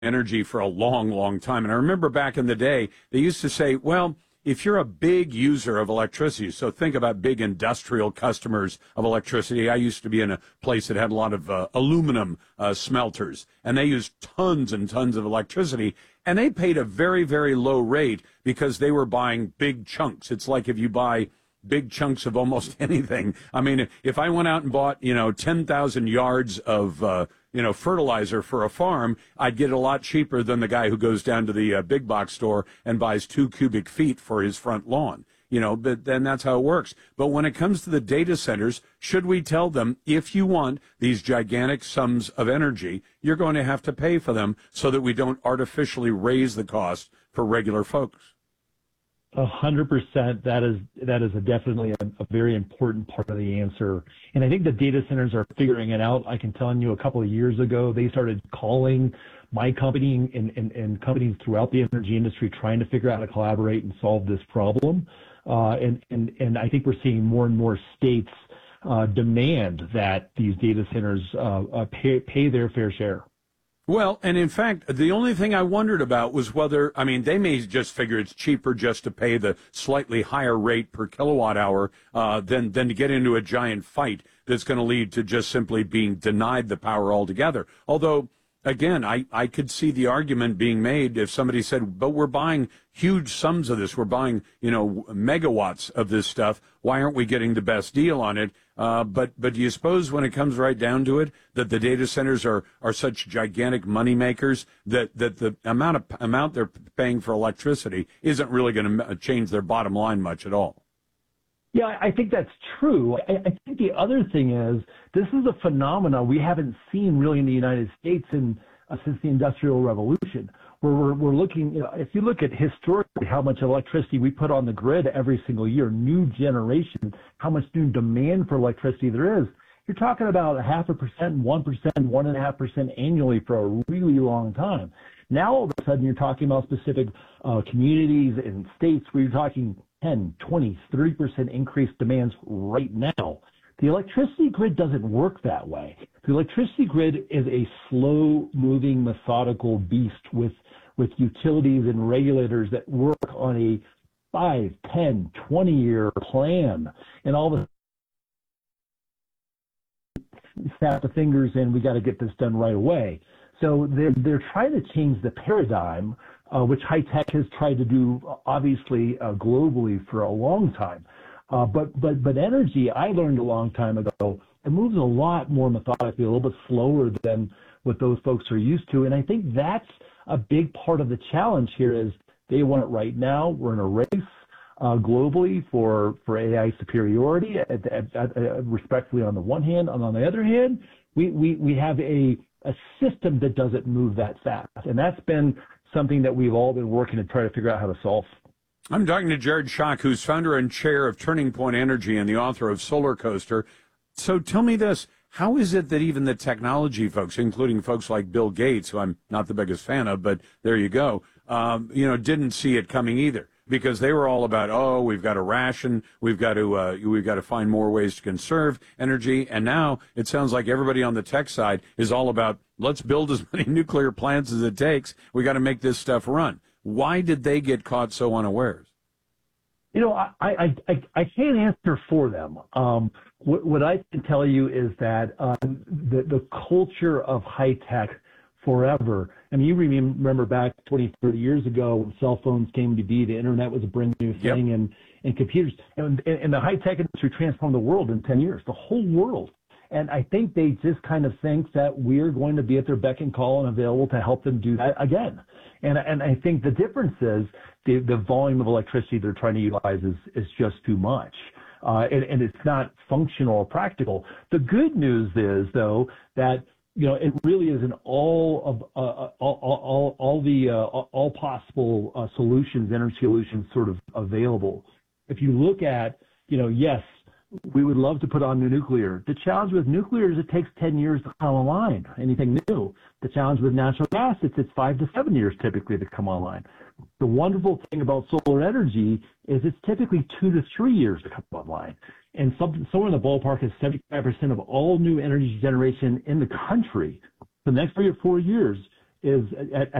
energy for a long, long time. And I remember back in the day, they used to say, well, if you're a big user of electricity, so think about big industrial customers of electricity. I used to be in a place that had a lot of aluminum smelters, and they used tons and tons of electricity, and they paid a very, very low rate because they were buying big chunks. It's like if you buy big chunks of almost anything. I mean, if I went out and bought, 10,000 yards of, fertilizer for a farm, I'd get it a lot cheaper than the guy who goes down to the big box store and buys 2 cubic feet for his front lawn. But then that's how it works. But when it comes to the data centers, should we tell them, if you want these gigantic sums of energy, you're going to have to pay for them so that we don't artificially raise the cost for regular folks? 100%. That is definitely a very important part of the answer. And I think the data centers are figuring it out. I can tell you a couple of years ago, they started calling my company and companies throughout the energy industry trying to figure out how to collaborate and solve this problem. And I think we're seeing more and more states demand that these data centers pay their fair share. Well, and in fact, the only thing I wondered about was whether, they may just figure it's cheaper just to pay the slightly higher rate per kilowatt hour than to get into a giant fight that's going to lead to just simply being denied the power altogether. Although, again, I could see the argument being made if somebody said, but we're buying huge sums of this. We're buying, megawatts of this stuff. Why aren't we getting the best deal on it? But do you suppose when it comes right down to it that the data centers are such gigantic money makers that the amount they're paying for electricity isn't really going to change their bottom line much at all? Yeah, I think that's true. I think the other thing is this is a phenomenon we haven't seen really in the United States since the Industrial Revolution, where we're looking, if you look at historically how much electricity we put on the grid every single year, new generation, how much new demand for electricity there is, you're talking about 0.5%, 1%, 1.5% annually for a really long time. Now, all of a sudden, you're talking about specific communities and states where you're talking 10, 20, 30% increased demands right now. The electricity grid doesn't work that way. The electricity grid is a slow-moving, methodical beast with utilities and regulators that work on a 5, 10, 20-year plan. And all of a sudden, snap the fingers and we got to get this done right away. So they're trying to change the paradigm, which high tech has tried to do, obviously, globally for a long time. But energy, I learned a long time ago, it moves a lot more methodically, a little bit slower than what those folks are used to. And I think that's a big part of the challenge here is they want it right now. We're in a race globally for AI superiority, respectfully on the one hand. And on the other hand, we have a system that doesn't move that fast. And that's been something that we've all been working to try to figure out how to solve. I'm talking to Jared Schock, who's founder and chair of Turning Point Energy and the author of Solar Coaster. So tell me this, how is it that even the technology folks, including folks like Bill Gates, who I'm not the biggest fan of, but there you go, didn't see it coming either? Because they were all about, we've got to ration, we've got to find more ways to conserve energy, and now it sounds like everybody on the tech side is all about, let's build as many nuclear plants as it takes. We got to make this stuff run. Why did they get caught so unawares? I can't answer for them. What I can tell you is that the culture of high tech forever. I mean, you remember back 20, 30 years ago when cell phones came to be, the internet was a brand new thing, yep. and computers, and the high tech industry transformed the world in 10 years, the whole world. And I think they just kind of think that we're going to be at their beck and call and available to help them do that again. And I think the difference is the volume of electricity they're trying to utilize is just too much. And it's not functional or practical. The good news is, though, that it really is an all possible solutions, energy solutions, sort of available. If you look at, yes, we would love to put on new nuclear. The challenge with nuclear is it takes 10 years to come online, anything new. The challenge with natural gas, it's 5 to 7 years typically to come online. The wonderful thing about solar energy is it's typically 2 to 3 years to come online. And somewhere in the ballpark is 75% of all new energy generation in the country. The next 3 or 4 years is at